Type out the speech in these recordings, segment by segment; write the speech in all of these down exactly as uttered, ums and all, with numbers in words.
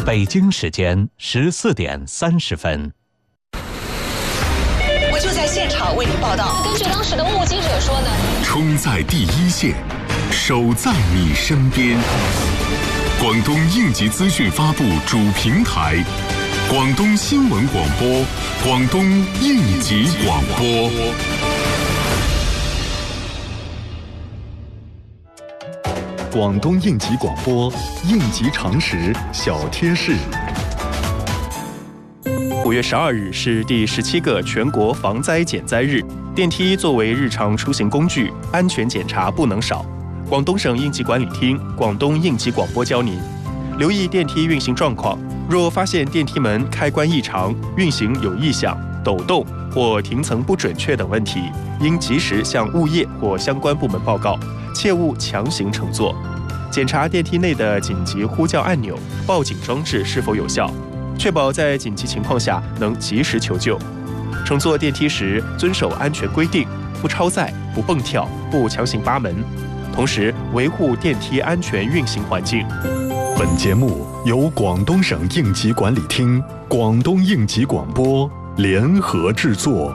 北京时间十四点三十分。 我就在现场为您报道。 根据当时的目击者说呢， 冲在第一线，守在你身边。广东应急资讯发布主平台，广东新闻广播，广东应急广播。 广东应急广播，应急常识小贴士。 五月十二日是第十七个全国防灾减灾日，电梯作为日常出行工具，安全检查不能少。广东省应急管理厅、广东应急广播教您留意电梯运行状况，若发现电梯门开关异常、运行有异响、抖动或停层不准确等问题，应及时向物业或相关部门报告，切勿强行乘坐。检查电梯内的紧急呼叫按钮、报警装置是否有效，确保在紧急情况下能及时求救。乘坐电梯时遵守安全规定，不超载、不蹦跳、不强行扒门，同时维护电梯安全运行环境。 本节目由广东省应急管理厅、广东应急广播联合制作。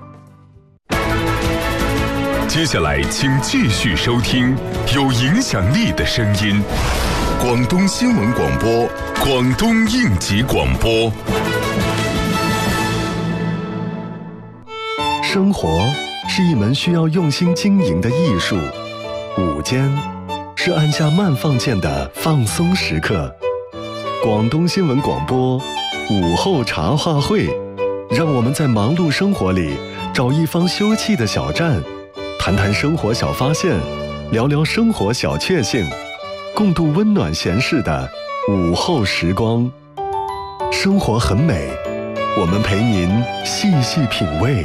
接下来，请继续收听有影响力的声音——广东新闻广播、广东应急广播。 生活是一门需要用心经营的艺术，午间是按下慢放键的放松时刻。广东新闻广播午后茶话会，让我们在忙碌生活里找一方休憩的小站，谈谈生活小发现，聊聊生活小确幸，共度温暖闲适的午后时光。生活很美，我们陪您细细品味。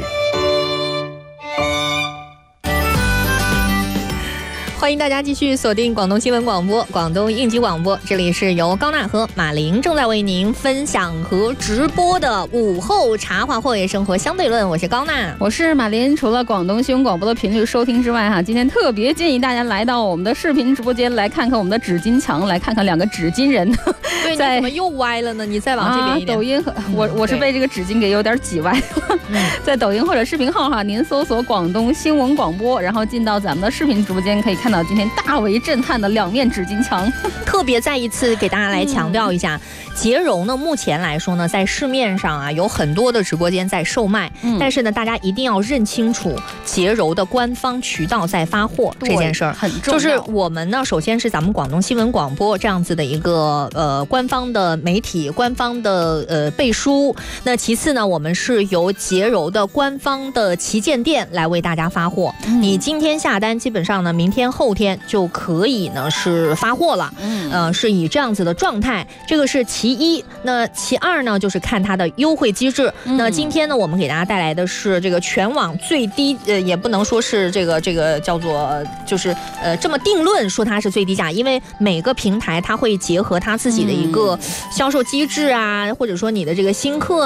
欢迎大家继续锁定广东新闻广播、广东应急广播，这里是由高娜和马玲正在为您分享和直播的午后茶话会生活相对论。我是高娜， 我是马玲。除了广东新闻广播的频率收听之外，哈，今天特别建议大家来到我们的视频直播间，来看看我们的纸巾墙，来看看两个纸巾人。 对，你怎么又歪了呢？你再往这边一点。 啊、抖音和我我是被这个纸巾给有点挤歪了。嗯、在抖音或者视频号哈，您搜索广东新闻广播，然后进到咱们的视频直播间，可以看到今天大为震撼的两面纸巾墙。 特别再一次给大家来强调一下，洁柔呢，目前来说呢，在市面上啊有很多的直播间在售卖，嗯、但是呢，大家一定要认清楚洁柔的官方渠道在发货这件事儿很重要。 就是我们呢，首先是咱们广东新闻广播这样子的一个呃官方的媒体、官方的呃背书。那其次呢，我们是由洁柔的官方的旗舰店来为大家发货。嗯、你今天下单，基本上呢，明天后天就可以呢是发货了。嗯，呃，是以这样子的状态，这个是其一。那其二呢，就是看它的优惠机制。嗯、那今天呢，我们给大家带来的是这个全网最低，呃，也不能说是这个这个叫做就是呃这么定论说它是最低价，因为每个平台它会结合它自己的一个销售机制啊，或者说你的这个新客。